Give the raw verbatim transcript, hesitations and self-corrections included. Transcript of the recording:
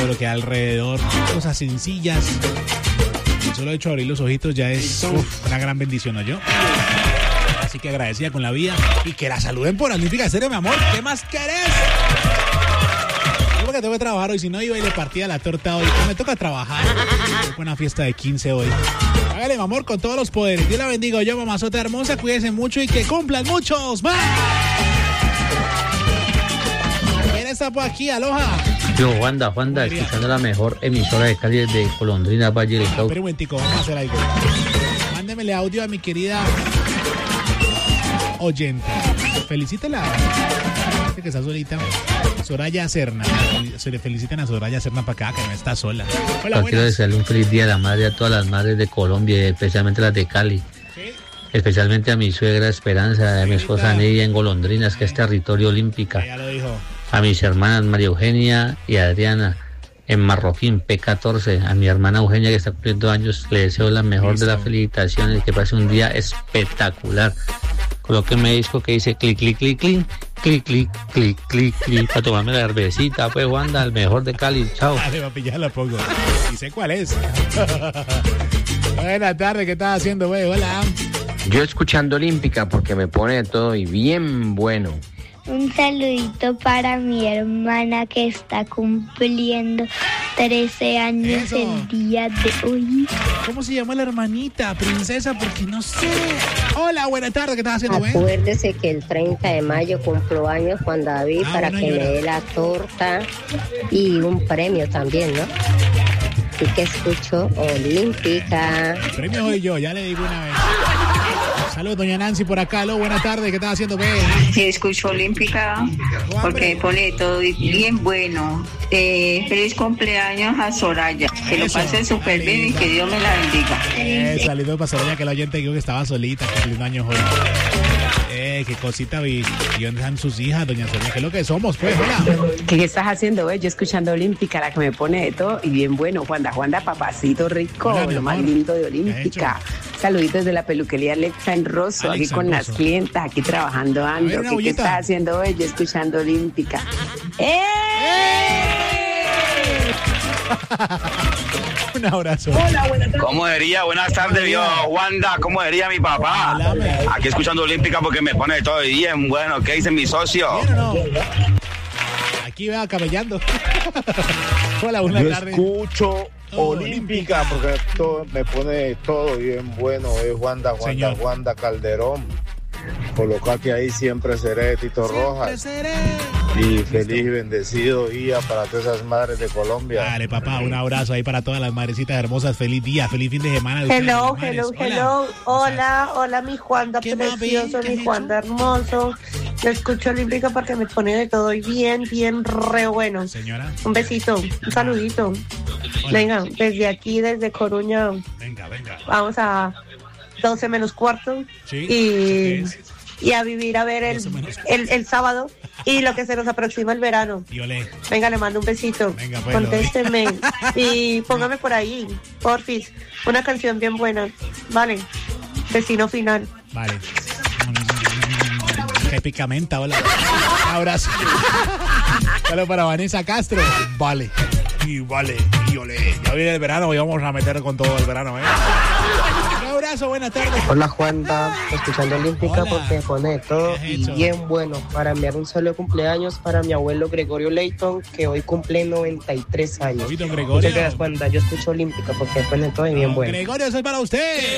todo lo que hay alrededor, cosas sencillas. El solo hecho de abrir los ojitos ya es uf, una gran bendición, ¿no yo? Así que agradecida con la vida y que la saluden por Olímpica Estéreo, mi amor. ¿Qué más querés? Yo porque tengo que trabajar hoy, si no iba y le partía la torta hoy. Me toca trabajar. Fue una fiesta de quince hoy. Hágale, mi amor, con todos los poderes. Dios la bendiga, yo, mamazota hermosa. Cuídense mucho y que cumplan muchos más. ¿Quién está por aquí? Aloha. Yo, Wanda, Wanda, escuchando la mejor emisora de Cali de Golondrina, Valle del Cauca. Espera un momentico, vamos a hacer algo. Mándemele audio a mi querida oyente. Felicítela. Que está solita. Soraya Serna. Se le felicitan a Soraya Serna para acá, que no está sola. Hola, quiero desearle un feliz día a la madre, a todas las madres de Colombia, especialmente las de Cali. ¿Sí? Especialmente a mi suegra Esperanza, a mi esposa Nidia en Golondrinas, que es territorio olímpica. Ya lo dijo. A mis hermanas María Eugenia y Adriana en Marroquín, P catorce. A mi hermana Eugenia, que está cumpliendo años, le deseo la mejor Listo. de las felicitaciones, que pase un día espectacular. Colóquenme disco que dice clic, clic, clic, clic, clic, clic, clic, clic, clic, para tomarme la cervecita, pues, Wanda, el mejor de Cali, chao. Dale, papi, ya la pongo. Y sé cuál es. Buenas tardes, ¿qué estás haciendo, güey? Hola. Yo escuchando Olímpica porque me pone de todo y bien bueno. Un saludito para mi hermana que está cumpliendo trece años Eso. el día de hoy. ¿Cómo se llama la hermanita? Princesa, porque no sé. Hola, buenas tardes, ¿qué estás haciendo, güey? Acuérdese que el treinta de mayo cumplo años Juan David ah, para bueno, que me dé la torta y un premio también, ¿no? Así que escucho Olímpica. El premio soy yo, ya le digo una vez. Saludos, doña Nancy, por acá. Aló, buenas tardes. ¿Qué estás haciendo, qué? Sí, escucho Olímpica porque pone todo bien bueno. Eh, feliz cumpleaños a Soraya. Que Eso, lo pase súper bien y que Dios me la bendiga. Eh, saludos para Soraya, que la oyente dijo que estaba solita, cumpliendo años hoy. Eh, qué cosita vi. ¿Y dónde están sus hijas, doña Soraya? ¿Qué es lo que somos, pues? Hola. ¿Qué estás haciendo, güey? Yo escuchando Olímpica, la que me pone de todo y bien bueno. Juanda, Juanda, papacito rico, Hola, lo más lindo de Olímpica. Saluditos de la peluquería Alexa en Rosso, Alexa aquí con las Rosso. clientas, aquí trabajando ando. ¿Qué, ¿Qué estás haciendo hoy? Yo escuchando Olímpica. ¡Eh! ¡Eh! Un abrazo. Hola, buenas tardes. ¿Cómo diría? Buenas tardes, yo, Wanda. ¿Cómo diría mi papá? Háblame. Aquí escuchando Olímpica porque me pone todo bien. Bueno, ¿qué dice mi socio? ¿Bien o no? Aquí va cabellando. Hola, buenas tardes. Yo escucho Olímpica porque todo, me pone todo bien bueno. Es Wanda, Wanda, Señor. Wanda Calderón. Colocate ahí, siempre seré Tito siempre Rojas. Seré. Y feliz y bendecido día para todas esas madres de Colombia. Dale, papá, un abrazo ahí para todas las madrecitas hermosas. Feliz día, feliz fin de semana. Hello, hello, hello. Hola, hola, mi Juanda precioso, mi Juanda hermoso. Yo escucho Olímpica porque me pone de todo y bien, bien re bueno. Señora. Un besito, un saludito. Hola. Venga, desde aquí, desde Coruña. Venga, venga. Vamos a doce menos cuarto. Sí. Y, y a vivir a ver el, el, el sábado y lo que se nos aproxima el verano. Yole. Venga, le mando un besito. Venga, pues, contésteme y póngame por ahí, porfis, una canción bien buena. Vale. Destino final. Vale. Qué picamenta, hola. Un abrazo. Saludos para Vanessa Castro. Vale. Y vale. Y ole. Ya viene el verano y vamos a meter con todo el verano, ¿eh? Un abrazo, buenas tardes. Hola, Juanda. Escuchando Olímpica Hola. porque pone todo y bien bueno. Para enviar un saludo de cumpleaños para mi abuelo Gregorio Leighton, que hoy cumple noventa y tres años. Gregorio. Muchas gracias, Juanda. Yo escucho Olímpica porque pone todo y bien bueno. Gregorio, eso es para usted.